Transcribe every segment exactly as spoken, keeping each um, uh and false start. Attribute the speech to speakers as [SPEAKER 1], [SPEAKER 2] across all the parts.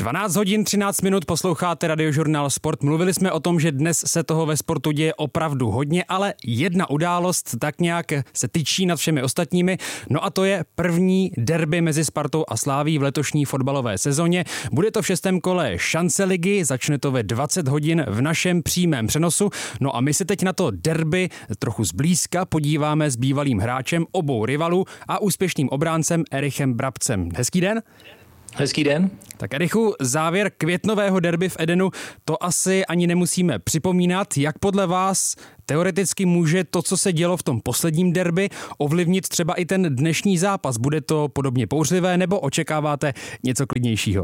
[SPEAKER 1] dvanáct hodin třináct minut posloucháte Radiožurnál Sport. Mluvili jsme o tom, že dnes se toho ve sportu děje opravdu hodně, ale jedna událost tak nějak se tyčí nad všemi ostatními. No a to je první derby mezi Spartou a Slavií v letošní fotbalové sezóně. Bude to v šestém kole šance ligy, začne to ve dvacet hodin v našem přímém přenosu. No a my se teď na to derby trochu zblízka podíváme s bývalým hráčem obou rivalů a úspěšným obráncem Erichem Brabcem. Hezký den.
[SPEAKER 2] Hezký den.
[SPEAKER 1] Tak Erichu, závěr květnového derby v Edenu, to asi ani nemusíme připomínat. Jak podle vás teoreticky může to, co se dělo v tom posledním derby, ovlivnit třeba i ten dnešní zápas? Bude to podobně bouřlivé nebo očekáváte něco klidnějšího?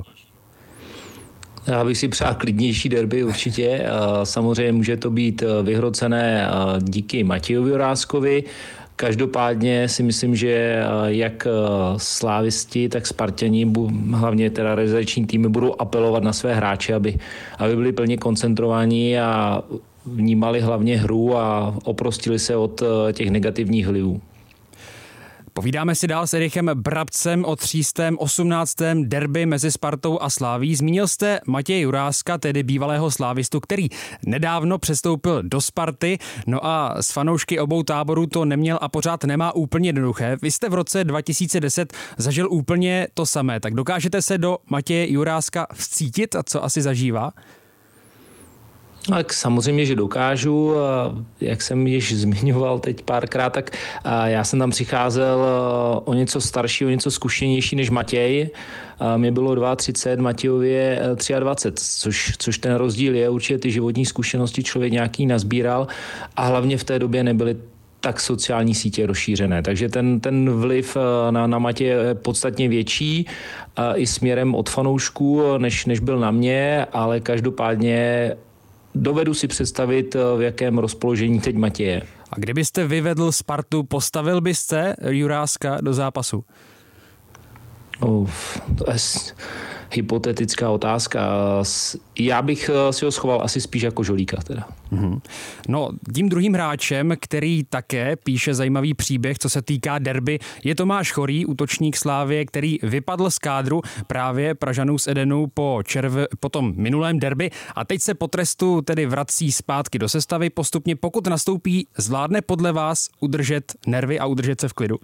[SPEAKER 2] Já bych si přál klidnější derby určitě. Samozřejmě může to být vyhrocené díky Matějovi Juráskovi. Každopádně si myslím, že jak slávisti, tak Sparťani, hlavně teda realizační týmy, budou apelovat na své hráče, aby, aby byli plně koncentrovaní a vnímali hlavně hru a oprostili se od těch negativních vlivů.
[SPEAKER 1] Povídáme si dál s Erichem Brabcem o třístém osmnáctém derby mezi Spartou a Slavií. Zmínil jste Matěje Juráska, tedy bývalého slávistu, který nedávno přestoupil do Sparty. No a s fanoušky obou táborů to neměl a pořád nemá úplně jednoduché. Vy jste v roce dva tisíce deset zažil úplně to samé. Tak dokážete se do Matěje Juráska vcítit a co asi zažívá?
[SPEAKER 2] Tak samozřejmě, že dokážu. Jak jsem již zmiňoval teď párkrát, tak já jsem tam přicházel o něco starší, o něco zkušenější než Matěj. Mě bylo třicet dva, Matějově dvacet tři, což, což ten rozdíl je. Určitě ty životní zkušenosti člověk nějaký nazbíral a hlavně v té době nebyly tak sociální sítě rozšířené. Takže ten, ten vliv na, na Matěje je podstatně větší i směrem od fanoušků, než, než byl na mě, ale každopádně dovedu si představit, v jakém rozpoložení teď Matěj je.
[SPEAKER 1] A kdybyste vyvedl Spartu, postavil byste Juráska do zápasu?
[SPEAKER 2] Uf, to je hypotetická otázka. Já bych si ho schoval asi spíš jako žolíka teda.
[SPEAKER 1] Mm-hmm. No, tím druhým hráčem, který také píše zajímavý příběh, co se týká derby, je Tomáš Chorý, útočník Slávie, který vypadl z kádru právě Pražanů z Edenu po, červ, po tom minulém derby a teď se po trestu tedy vrací zpátky do sestavy. Postupně, pokud nastoupí, zvládne podle vás udržet nervy a udržet se v klidu?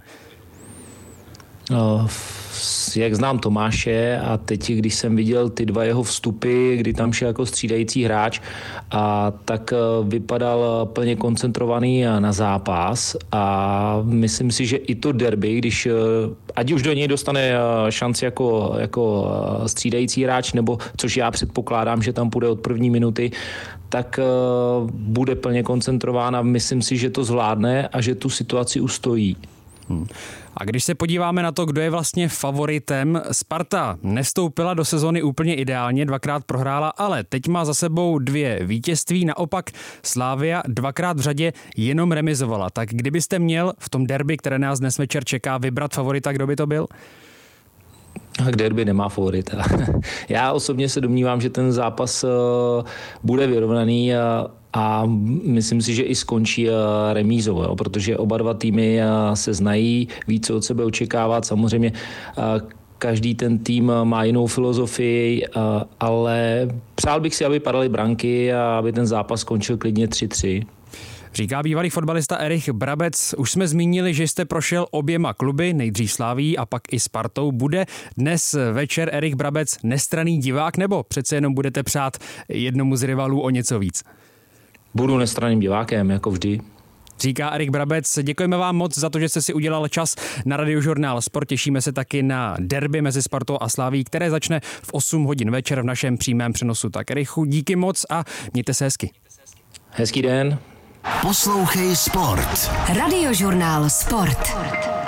[SPEAKER 2] No, jak znám Tomáše a teď, když jsem viděl ty dva jeho vstupy, kdy tam šel jako střídající hráč, a tak vypadal plně koncentrovaný na zápas a myslím si, že i to derby, když ať už do něj dostane šanci jako, jako střídající hráč, nebo což já předpokládám, že tam půjde od první minuty, tak bude plně koncentrován a myslím si, že to zvládne a že tu situaci ustojí.
[SPEAKER 1] Hmm. A když se podíváme na to, kdo je vlastně favoritem, Sparta nevstoupila do sezony úplně ideálně, dvakrát prohrála, ale teď má za sebou dvě vítězství, naopak Slavia dvakrát v řadě jenom remizovala. Tak kdybyste měl v tom derby, které nás dnes večer čeká, vybrat favorita, kdo by to byl?
[SPEAKER 2] K derby nemá favorita. Já osobně se domnívám, že ten zápas bude vyrovnaný a myslím si, že i skončí remízou, jo, protože oba dva týmy se znají, ví, co od sebe očekávat. Samozřejmě každý ten tým má jinou filozofii, ale přál bych si, aby padaly branky a aby ten zápas skončil klidně tři tři.
[SPEAKER 1] Říká bývalý fotbalista Erich Brabec. Už jsme zmínili, že jste prošel oběma kluby, nejdřív Slavií a pak i Spartou. Bude dnes večer Erich Brabec nestranný divák nebo přece jenom budete přát jednomu z rivalů o něco víc?
[SPEAKER 2] Budu nestranným divákem, jako vždy.
[SPEAKER 1] Říká Erich Brabec. Děkujeme vám moc za to, že jste si udělal čas na Radiožurnál Sport. Těšíme se taky na derby mezi Spartou a Slavií, které začne v osm hodin večer v našem přímém přenosu. Tak Erichu, díky moc a mějte se hezky.
[SPEAKER 2] Hezký den.
[SPEAKER 3] Poslouchej Sport.
[SPEAKER 4] Radiožurnál Sport.